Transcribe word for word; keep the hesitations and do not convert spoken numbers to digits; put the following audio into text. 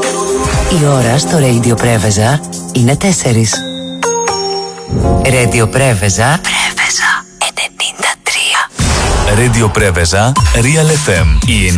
Η ώρα στο Radio Πρέβεζα είναι τέσσερις. Radio Πρέβεζα. Πρέβεζα ενενήντα τρία. Radio Πρέβεζα, Real εφ εμ. Η